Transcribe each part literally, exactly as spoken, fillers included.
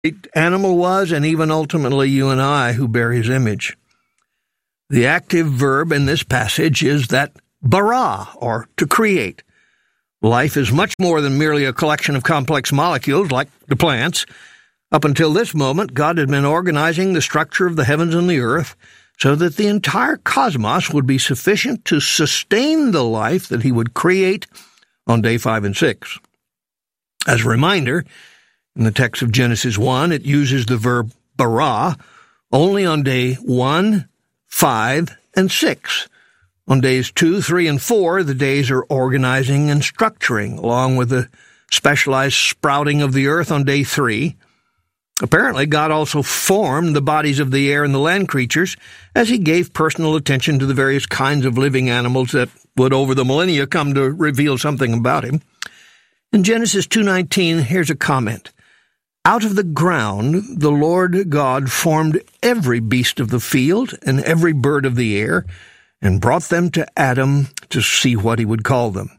animal was, and even ultimately you and I who bear his image. The active verb in this passage is that bara, or to create. Life is much more than merely a collection of complex molecules like the plants. Up until this moment, God had been organizing the structure of the heavens and the earth so that the entire cosmos would be sufficient to sustain the life that he would create on day five and six. As a reminder, in the text of Genesis one, it uses the verb bara only on day one, five, and six. On days two, three, and four, the days are organizing and structuring, along with the specialized sprouting of the earth on day three. Apparently, God also formed the bodies of the air and the land creatures as he gave personal attention to the various kinds of living animals that would over the millennia come to reveal something about him. In Genesis two nineteen, here's a comment. Out of the ground the Lord God formed every beast of the field and every bird of the air, and brought them to Adam to see what he would call them.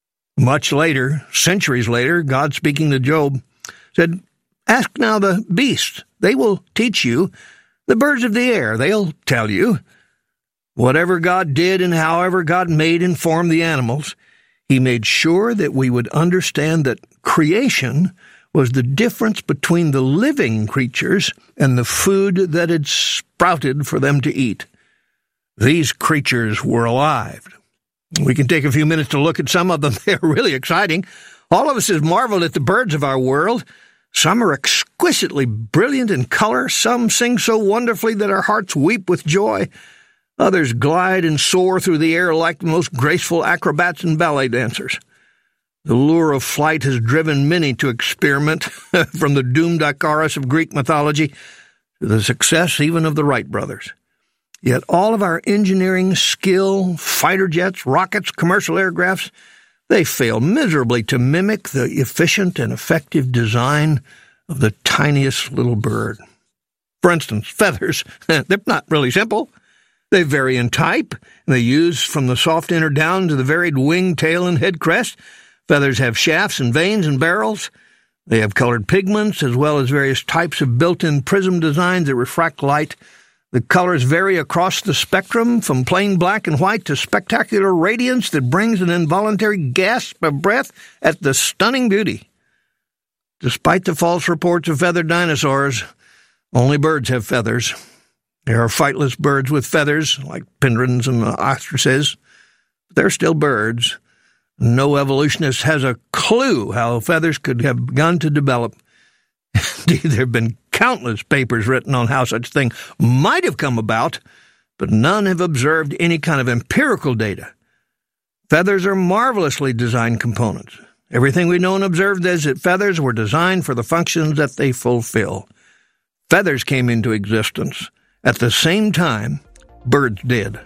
Much later, centuries later, God speaking to Job said, Ask now the beasts, they will teach you. The birds of the air, they'll tell you. Whatever God did and however God made and formed the animals, he made sure that we would understand that creation was the difference between the living creatures and the food that had sprouted for them to eat. These creatures were alive. We can take a few minutes to look at some of them. They're really exciting. All of us have marveled at the birds of our world. Some are exquisitely brilliant in color. Some sing so wonderfully that our hearts weep with joy. Others glide and soar through the air like the most graceful acrobats and ballet dancers. The lure of flight has driven many to experiment, from the doomed Icarus of Greek mythology to the success even of the Wright brothers. Yet all of our engineering skill, fighter jets, rockets, commercial aircrafts, they fail miserably to mimic the efficient and effective design of the tiniest little bird. For instance, feathers. They're not really simple. They vary in type, and they use from the soft inner down to the varied wing, tail, and head crest. Feathers have shafts and veins and barrels. They have colored pigments, as well as various types of built-in prism designs that refract light. The colors vary across the spectrum, from plain black and white to spectacular radiance that brings an involuntary gasp of breath at the stunning beauty. Despite the false reports of feathered dinosaurs, only birds have feathers. There are flightless birds with feathers, like penguins and ostriches. But they're still birds. No evolutionist has a clue how feathers could have begun to develop. Indeed, there have been countless papers written on how such thing might have come about, but none have observed any kind of empirical data. Feathers are marvelously designed components. Everything we know and observed is that feathers were designed for the functions that they fulfill. Feathers came into existence at the same time birds did.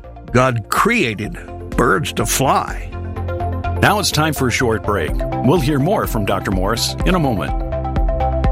God created birds to fly. Now it's time for a short break. We'll hear more from Doctor Morris in a moment.